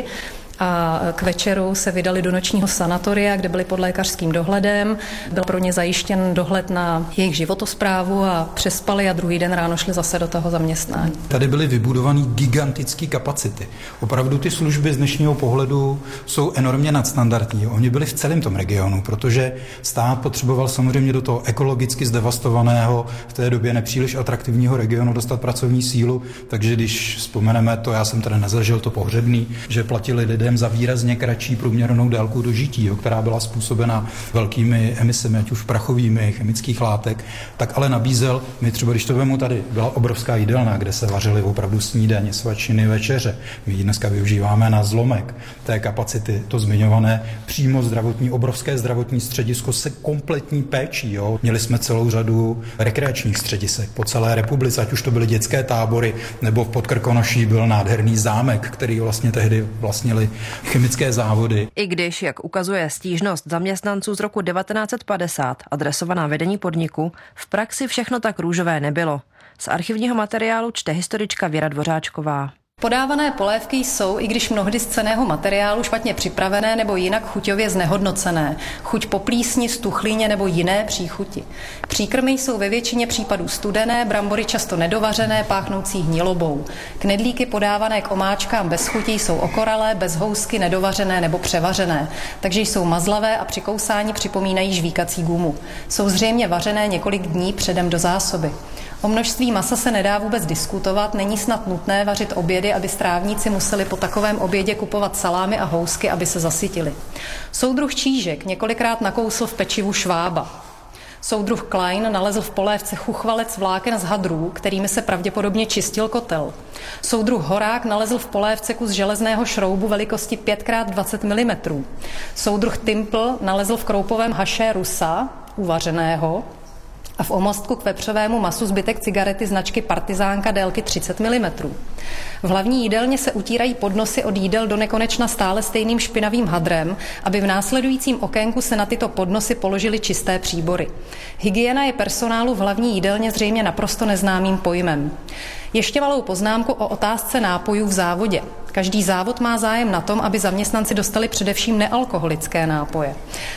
a k večeru se vydali do nočního sanatoria, kde byli pod lékařským dohledem. Byl pro ně zajištěn dohled na jejich životosprávu a přespali a druhý den ráno šli zase do toho zaměstnání. Tady byly vybudované gigantické kapacity. Opravdu ty služby z dnešního pohledu jsou enormně nadstandardní. Oni byli v celém tom regionu, protože stát potřeboval samozřejmě do toho ekologicky zdevastovaného, v té době nepříliš atraktivního regionu dostat pracovní sílu, takže když vzpomeneme to, já jsem tady nezažil to pohřebný, že platili lidé za výrazně kratší průměrnou délku dožití, jo, která byla způsobena velkými emisemi, ať už prachovými, chemických látek, tak ale nabízel, my třeba, když to vemu tady, byla obrovská jídelna, kde se vařily opravdu snídaně, svačiny, večeře. My ji dneska využíváme na zlomek té kapacity, to zmiňované přímo zdravotní, obrovské zdravotní středisko se kompletní péčí. Jo. Měli jsme celou řadu rekreačních středisek po celé republice, ať už to byly dětské tábory, nebo v Podkrkonoší byl nádherný zámek, který vlastně tehdy vlastnili chemické závody. I když, jak ukazuje stížnost zaměstnanců z roku devatenáct set padesát, adresovaná vedení podniku, v praxi všechno tak růžové nebylo. Z archivního materiálu čte historička Věra Dvořáčková. Podávané polévky jsou, i když mnohdy z cenného materiálu, špatně připravené nebo jinak chuťově znehodnocené. Chuť po plísni, stuchlíně nebo jiné příchuti. Příkrmy jsou ve většině případů studené, brambory často nedovařené, páchnoucí hnilobou. Knedlíky podávané k omáčkám bez chutí jsou okoralé, bez housky, nedovařené nebo převařené, takže jsou mazlavé a při kousání připomínají žvíkací gumu. Jsou zřejmě vařené několik dní předem do zásoby. O množství masa se nedá vůbec diskutovat, není snad nutné vařit obědy, aby strávníci museli po takovém obědě kupovat salámy a housky, aby se zasytili. Soudruh Čížek několikrát nakousl v pečivu švába. Soudruh Klein nalezl v polévce chuchvalec vláken z hadrů, kterými se pravděpodobně čistil kotel. Soudruh Horák nalezl v polévce kus železného šroubu velikosti pět krát dvacet milimetrů. Soudruh Timpl nalezl v kroupovém haše rusa, uvařeného, a v omostku k vepřovému masu zbytek cigarety značky Partizánka délky třicet milimetrů. V hlavní jídelně se utírají podnosy od jídel do nekonečna stále stejným špinavým hadrem, aby v následujícím okénku se na tyto podnosy položily čisté příbory. Hygiena je personálu v hlavní jídelně zřejmě naprosto neznámým pojmem. Ještě malou poznámku o otázce nápojů v závodě. Každý závod má zájem na tom, aby zaměstnanci dostali především nealkoholické nápoje.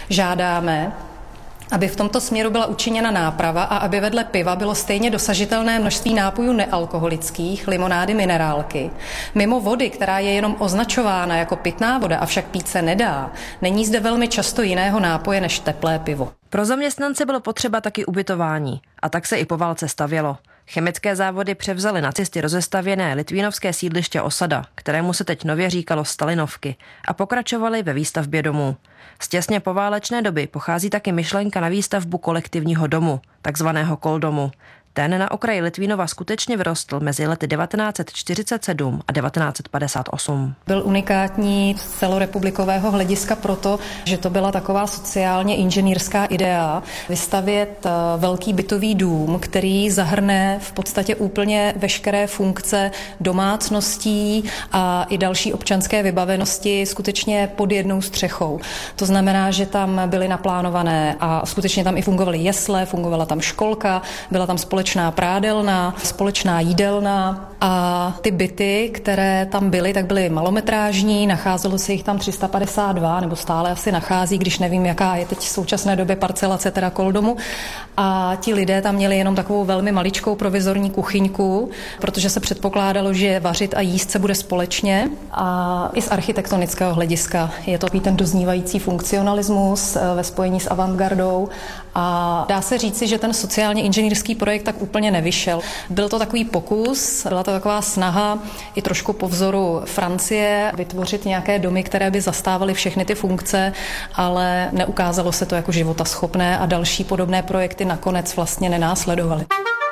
Žádáme, aby v tomto směru byla učiněna náprava a aby vedle piva bylo stejně dosažitelné množství nápojů nealkoholických, limonády, minerálky. Mimo vody, která je jenom označována jako pitná voda, avšak pít se nedá, není zde velmi často jiného nápoje než teplé pivo. Pro zaměstnance bylo potřeba taky ubytování a tak se i po válce stavělo. Chemické závody převzaly nacisty rozestavěné litvínovské sídliště Osada, kterému se teď nově říkalo Stalinovky, a pokračovali ve výstavbě domů. Z těsně poválečné doby pochází taky myšlenka na výstavbu kolektivního domu, takzvaného koldomu. Ten na okraji Litvínova skutečně vyrostl mezi lety devatenáct set čtyřicet sedm a devatenáct set padesát osm. Byl unikátní z celorepublikového hlediska proto, že to byla taková sociálně inženýrská idea vystavět velký bytový dům, který zahrne v podstatě úplně veškeré funkce domácností a i další občanské vybavenosti skutečně pod jednou střechou. To znamená, že tam byly naplánované a skutečně tam i fungovaly jesle, fungovala tam školka, byla tam společná prádelna, společná jídelna a ty byty, které tam byly, tak byly malometrážní, nacházelo se jich tam tři sta padesát dva, nebo stále asi nachází, když nevím, jaká je teď v současné době parcelace teda koldomu. A ti lidé tam měli jenom takovou velmi maličkou provizorní kuchyňku, protože se předpokládalo, že vařit a jíst se bude společně. A i z architektonického hlediska je to ten doznívající funkcionalismus ve spojení s avantgardou. A dá se říci, že ten sociálně inženýrský projekt tak úplně nevyšel. Byl to takový pokus, byla to taková snaha i trošku po vzoru Francie vytvořit nějaké domy, které by zastávaly všechny ty funkce, ale neukázalo se to jako životaschopné a další podobné projekty nakonec vlastně nenásledovaly.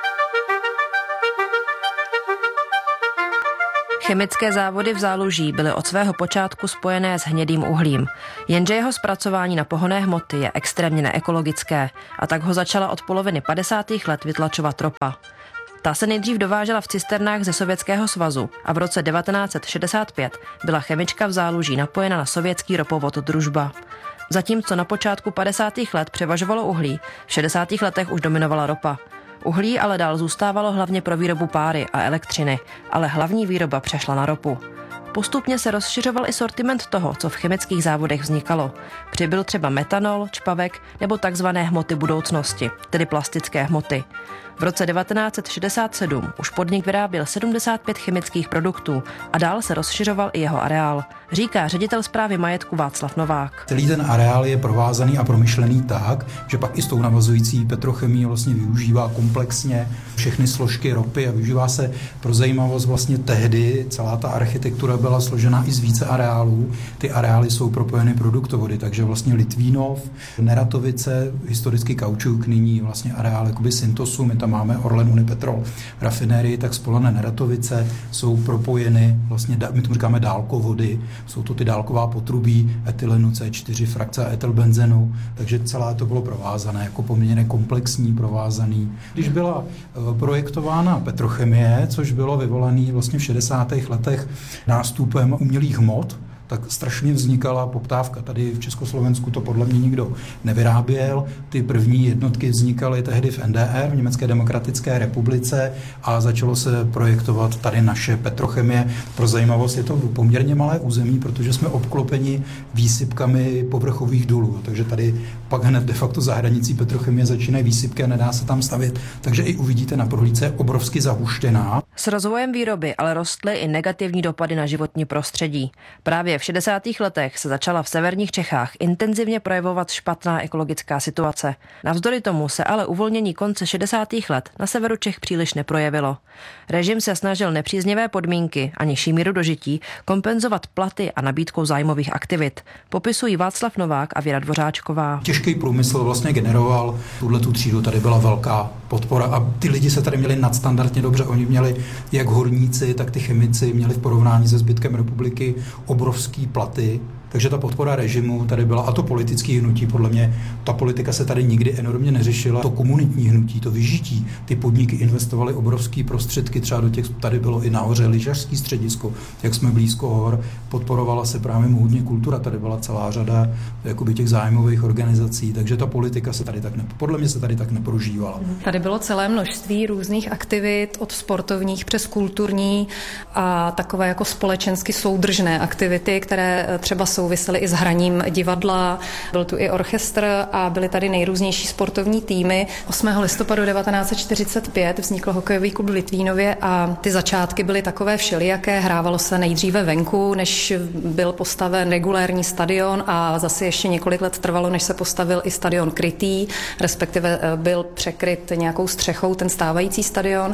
Chemické závody v Záluží byly od svého počátku spojené s hnědým uhlím, jenže jeho zpracování na pohonné hmoty je extrémně neekologické a tak ho začala od poloviny padesátých let vytlačovat ropa. Ta se nejdřív dovážela v cisternách ze Sovětského svazu a v roce devatenáct set šedesát pět byla chemička v Záluží napojena na sovětský ropovod Družba. Zatímco na počátku padesátých let převažovalo uhlí, v šedesátých letech už dominovala ropa. Uhlí ale dál zůstávalo hlavně pro výrobu páry a elektřiny, ale hlavní výroba přešla na ropu. Postupně se rozšiřoval i sortiment toho, co v chemických závodech vznikalo. Přibyl třeba metanol, čpavek nebo takzvané hmoty budoucnosti, tedy plastické hmoty. V roce devatenáct set šedesát sedm už podnik vyráběl sedmdesát pět chemických produktů a dál se rozšiřoval i jeho areál, říká ředitel správy majetku Václav Novák. Celý ten areál je provázaný a promyšlený tak, že pak i s tou navazující petrochemií vlastně využívá komplexně všechny složky ropy a využívá se pro zajímavost vlastně tehdy. Celá ta architektura byla složená i z více areálů. Ty areály jsou propojeny produktovody, takže vlastně Litvínov, Neratovice, historicky Kaučuk, nyní vlastně areál jakoby Syntosu, my tam máme Orlen Unipetrol rafinérii, tak Spolané Neratovice jsou propojeny, vlastně my tomu říkáme dálkovody, jsou to ty dálková potrubí etylenu C čtyři, frakce a etylbenzenu, takže celé to bylo provázané, jako poměrně komplexní, provázaný. Když byla projektována petrochemie, což bylo vyvolané vlastně v šedesátých letech nástupem umělých hmot, tak strašně vznikala poptávka. Tady v Československu to podle mě nikdo nevyráběl. Ty první jednotky vznikaly tehdy v N D R, v Německé demokratické republice a začalo se projektovat tady naše petrochemie. Pro zajímavost je to poměrně malé území, protože jsme obklopeni výsypkami povrchových dolů. Takže tady pak hned de facto za hranicí petrochemie začínají výsypky a nedá se tam stavět. Takže i uvidíte na prohlídce je obrovsky zahuštěná. S rozvojem výroby ale rostly i negativní dopady na životní prostředí. Právě v šedesátých letech se začala v severních Čechách intenzivně projevovat špatná ekologická situace. Navzdory tomu se ale uvolnění konce šedesátých let na severu Čech příliš neprojevilo. Režim se snažil nepříznivé podmínky a nižší míru dožití kompenzovat platy a nabídkou zájmových aktivit. Popisují Václav Novák a Věra Dvořáčková. Těžký průmysl vlastně generoval tuhletu třídu, tady byla velká podpora a ty lidi se tady měli nadstandardně dobře. Oni měli jak horníci, tak ty chemici měli v porovnání se zbytkem republiky obrovský platy. Takže ta podpora režimu tady byla a to politické hnutí, podle mě ta politika se tady nikdy enormně neřešila. To komunitní hnutí, to vyžití, ty podniky investovaly obrovské prostředky, třeba do těch, tady bylo i nahoře lyžařský středisko, jak jsme blízko hor, podporovala se právě módní kultura, tady byla celá řada jakoby těch zájmových organizací, takže ta politika se tady tak ne, podle mě se tady tak neprožívala. Tady bylo celé množství různých aktivit, od sportovních přes kulturní a takové jako společensky soudržné aktivity, které třeba souvisely i s hraním divadla, byl tu i orchestr a byly tady nejrůznější sportovní týmy. osmého listopadu devatenáct set čtyřicet pět vznikl hokejový klub v Litvínově a ty začátky byly takové všelijaké. Hrávalo se nejdříve venku, než byl postaven regulérní stadion a zase ještě několik let trvalo, než se postavil i stadion krytý, respektive byl překryt nějakou střechou ten stávající stadion.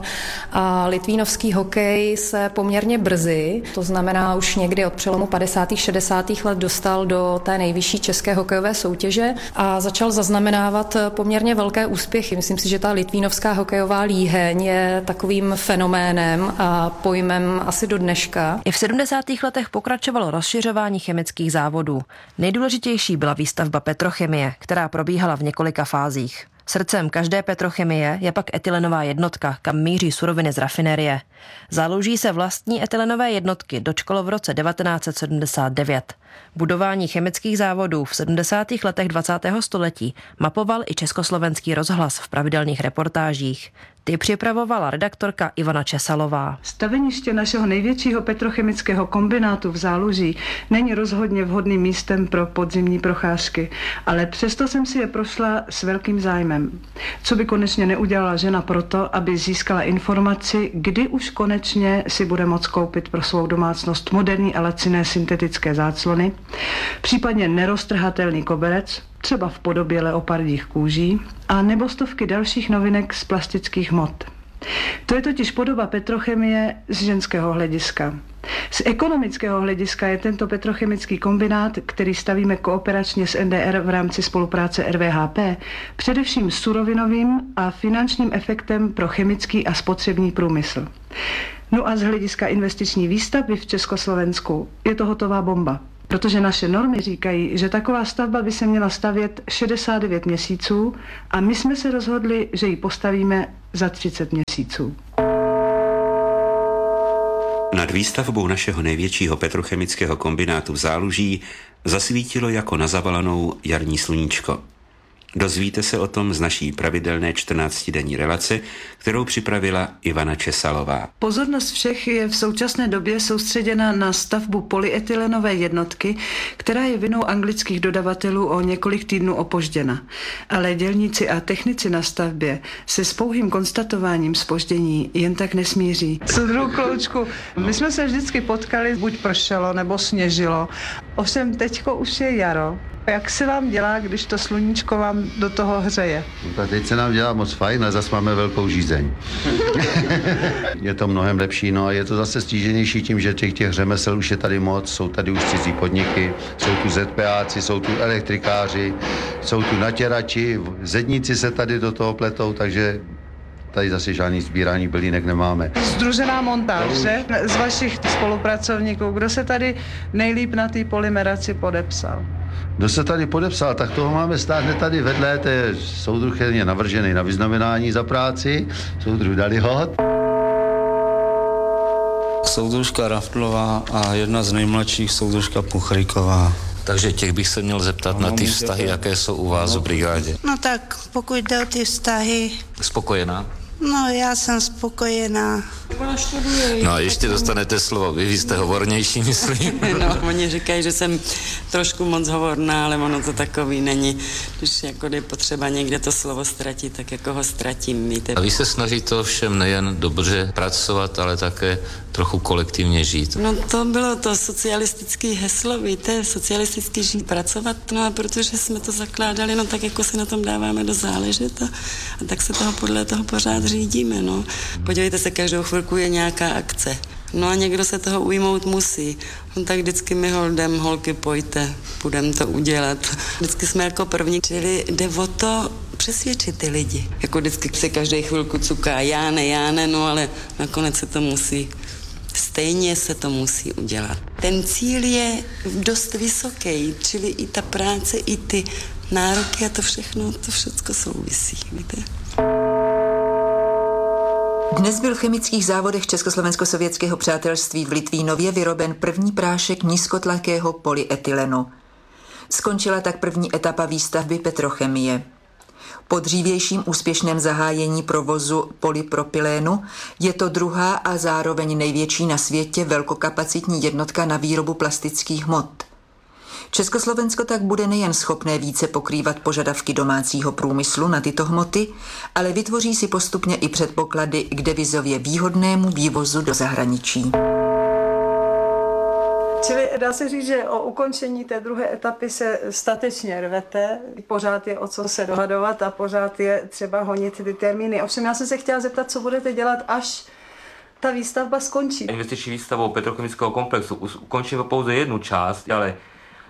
A litvínovský hokej se poměrně brzy, to znamená už někdy od přelomu padesátých šedesátých let let dostal do té nejvyšší české hokejové soutěže a začal zaznamenávat poměrně velké úspěchy. Myslím si, že ta litvínovská hokejová líheň je takovým fenoménem a pojmem asi do dneška. I v sedmdesátých letech pokračovalo rozšiřování chemických závodů. Nejdůležitější byla výstavba petrochemie, která probíhala v několika fázích. Srdcem každé petrochemie je pak etylenová jednotka, kam míří suroviny z rafinerie. Záluží se vlastní etylenové jednotky dočkalo v roce devatenáct set sedmdesát devět. Budování chemických závodů v sedmdesátých letech dvacátého století mapoval i Československý rozhlas v pravidelných reportážích. Ty připravovala redaktorka Ivana Česalová. Staveniště našeho největšího petrochemického kombinátu v Záluží není rozhodně vhodným místem pro podzimní procházky, ale přesto jsem si je prošla s velkým zájmem. Co by konečně neudělala žena proto, aby získala informaci, kdy už konečně si bude moct koupit pro svou domácnost moderní a laciné syntetické záclony, případně neroztrhatelný koberec, třeba v podobě leopardích kůží, a nebo stovky dalších novinek z plastických hmot. To je totiž podoba petrochemie z ženského hlediska. Z ekonomického hlediska je tento petrochemický kombinát, který stavíme kooperačně s N D R v rámci spolupráce R V H P, především surovinovým a finančním efektem pro chemický a spotřební průmysl. No a z hlediska investiční výstavby v Československu je to hotová bomba. Protože naše normy říkají, že taková stavba by se měla stavět šedesát devět měsíců a my jsme se rozhodli, že ji postavíme za třicet měsíců. Nad výstavbou našeho největšího petrochemického kombinátu v Záluží zasvítilo jako na zavalanou jarní sluníčko. Dozvíte se o tom z naší pravidelné čtrnáctidenní relace, kterou připravila Ivana Česalová. Pozornost všech je v současné době soustředěna na stavbu polyetylenové jednotky, která je vinou anglických dodavatelů o několik týdnů opožděna. Ale dělníci a technici na stavbě se s pouhým konstatováním zpoždění jen tak nesmíří. Soudruhu Kloučku, my jsme se vždycky potkali, buď pršelo nebo sněžilo. Ovšem teďko už je jaro. Jak se vám dělá, když to sluníčko vám do toho hřeje? No, teď se nám dělá moc fajn, ale zase máme velkou žízeň. Je to mnohem lepší, no a je to zase stíženější tím, že těch, těch řemesel už je tady moc, jsou tady už cizí podniky, jsou tu ZPáci, jsou tu elektrikáři, jsou tu natěrači, zedníci se tady do toho pletou, takže tady zase žádný sbírání bylínek nemáme. Združená montáž, že? Z vašich spolupracovníků, kdo se tady nejlíp na té polymeraci podepsal? Kdo se tady podepsal, tak toho máme stát hned tady vedle, to je soudruh je navržený na vyznamenání za práci, soudruh Dalihot. Soudružka Raftlová a jedna z nejmladších soudružka Puchryková. Takže těch bych se měl zeptat na ty vztahy, jaké jsou u vás v brigádě. No tak, pokud jde o ty vztahy... Spokojená? No, já jsem spokojená. No a ještě dostanete slovo. Vy, vy jste hovornější, myslím. No, oni říkají, že jsem trošku moc hovorná, ale ono to takový není. Když jako je potřeba někde to slovo ztratit, tak jako ho ztratím, víte. A vy se snažíte ovšem nejen dobře pracovat, ale také trochu kolektivně žít. No to bylo to socialistické heslo, víte, socialisticky žít, pracovat, no a protože jsme to zakládali, no tak jako si na tom dáváme do záležet a, a tak se toho podle toho pořád řídíme, no. Podívejte se, každou chvilku je nějaká akce. No a někdo se toho ujmout musí. No tak vždycky my holdem, holky, pojďte, budeme to udělat. Vždycky jsme jako první, čili jde o to přesvědčit ty lidi. Jako vždycky se každý chvilku cuká, já ne, já ne, no ale nakonec se to musí. Stejně se to musí udělat. Ten cíl je dost vysoký, čili i ta práce, i ty nároky a to všechno, to všechno souvisí, víte. Dnes byl v chemických závodech Československo-sovětského přátelství v Litvínově vyroben první prášek nízkotlakého polyetylenu. Skončila tak první etapa výstavby petrochemie. Po dřívějším úspěšném zahájení provozu polypropylénu je to druhá a zároveň největší na světě velkokapacitní jednotka na výrobu plastických hmot. Československo tak bude nejen schopné více pokrývat požadavky domácího průmyslu na tyto hmoty, ale vytvoří si postupně i předpoklady k devizově výhodnému vývozu do zahraničí. Čili dá se říct, že o ukončení té druhé etapy se statečně rvete, pořád je o co se dohadovat a pořád je třeba honit ty termíny. Ovšem já jsem se chtěla zeptat, co budete dělat, až ta výstavba skončí. Investiční výstavou petrochemického komplexu ukončíme pouze jednu část, ale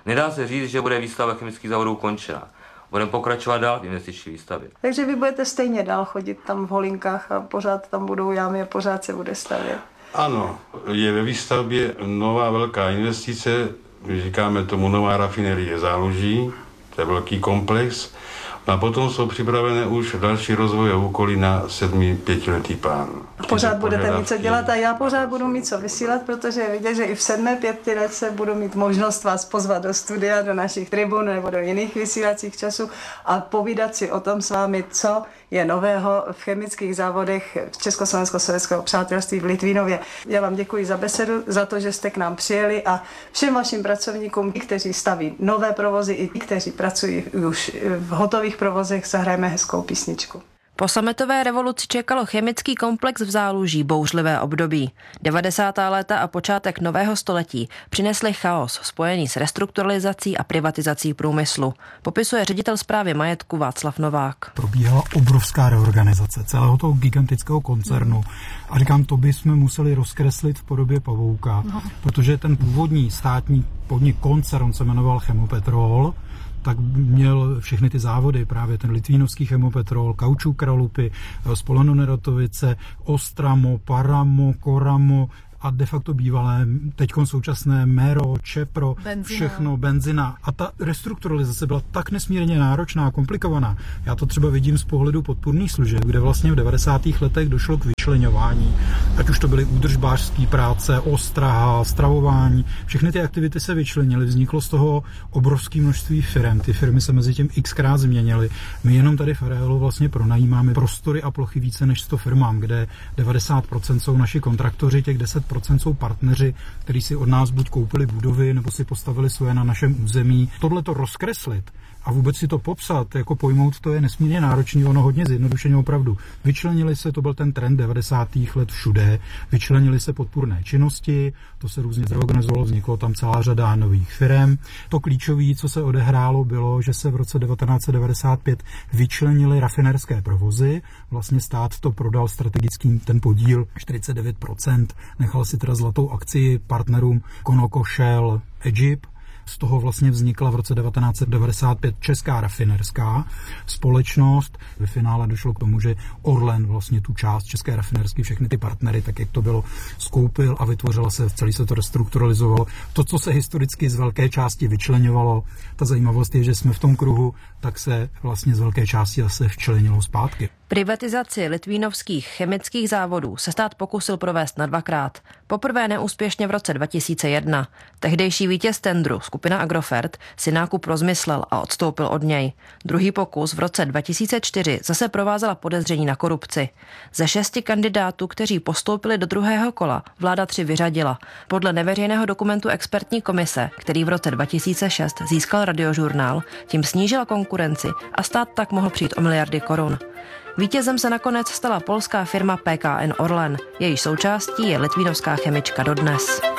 Nedá se říct, že bude výstava chemických závodů ukončena. Budeme pokračovat dál v investiční výstavě. Takže vy budete stejně dál chodit tam v Holinkách a pořád tam budou jámy a pořád se bude stavět? Ano, je ve výstavbě nová velká investice, my říkáme tomu nová rafinerie Záluží, to je velký komplex. A potom jsou připravené už další rozvojové úkoly na sedmi pětiletý plán. Pořád budete mít co dělat a já pořád budu mít co vysílat, protože je vidět, že i v sedmé pětiletce budu mít možnost vás pozvat do studia, do našich tribun nebo do jiných vysílacích časů a povídat si o tom s vámi, co je nového v chemických závodech v Československo-sovětského přátelství v Litvínově. Já vám děkuji za besedu, za to, že jste k nám přijeli a všem vašim pracovníkům, kteří staví nové provozy i kteří pracují už v hotových provozech, zahrajeme hezkou písničku. Po sametové revoluci čekalo chemický komplex v Záluží bouřlivé období. devadesátá léta a počátek nového století přinesly chaos spojený s restrukturalizací a privatizací průmyslu. Popisuje ředitel správy majetku Václav Novák. Probíhala obrovská reorganizace celého toho gigantického koncernu a říkám, to bychom museli rozkreslit v podobě pavouka, no. Protože ten původní státní podnik koncern se jmenoval Chemopetrol, tak měl všechny ty závody, právě ten litvínovský Chemopetrol, Kaučuk Kralupy, Spolano Neratovice, Ostramo, Paramo, Koramo a de facto bývalé, teďkon současné Mero, Čepro, benzina. Všechno, benzina. A ta restrukturalizace byla tak nesmírně náročná a komplikovaná. Já to třeba vidím z pohledu podpůrných služeb, kde vlastně v devadesátých letech došlo k vyčleňování. Ať už to byly údržbářské práce, ostraha, stravování. Všechny ty aktivity se vyčlenily, vzniklo z toho obrovské množství firem. Ty firmy se mezi tím xkrát změnily. My jenom tady v areálu vlastně pronajímáme prostory a plochy více než sto firmám, kde devadesát procent jsou naši kontraktoři, těch deset procent jsou partneři, kteří si od nás buď koupili budovy, nebo si postavili svoje na našem území. Tohle to rozkreslit a vůbec si to popsat, jako pojmout, to je nesmírně náročný, ono hodně zjednodušeně opravdu. Vyčlenili se, to byl ten trend devadesátých let všude, vyčlenili se podpůrné činnosti, to se různě zorganizovalo, vzniklo tam celá řada nových firem. To klíčové, co se odehrálo, bylo, že se v roce devatenáct set devadesát pět vyčlenili rafinerské provozy, vlastně stát to prodal strategickým ten podíl čtyřicet devět procent, nechal si teda zlatou akci partnerům Conoco, Shell, Egypt. Z toho vlastně vznikla v roce devatenáct set devadesát pět Česká rafinerská společnost. Ve finále došlo k tomu, že Orlen vlastně tu část České rafinerské, všechny ty partnery, tak jak to bylo, skoupil a vytvořila se, celý se to restrukturalizovalo. To, co se historicky z velké části vyčleňovalo, ta zajímavost je, že jsme v tom kruhu, tak se vlastně z velké části zase včlenilo zpátky. Privatizaci litvínovských chemických závodů se stát pokusil provést na dvakrát. Poprvé neúspěšně v roce dva tisíce jedna. Tehdejší vítěz tendru, skupina Agrofert, si nákup rozmyslel a odstoupil od něj. Druhý pokus v roce dva tisíce čtyři zase provázela podezření na korupci. Ze šesti kandidátů, kteří postoupili do druhého kola, vláda tři vyřadila. Podle neveřejného dokumentu expertní komise, který v roce dva tisíce šest získal Radiožurnál, tím snížila konkurenci a stát tak mohl přijít o miliardy korun. Vítězem se nakonec stala polská firma P K N Orlen. Její součástí je litvínovská chemička dodnes.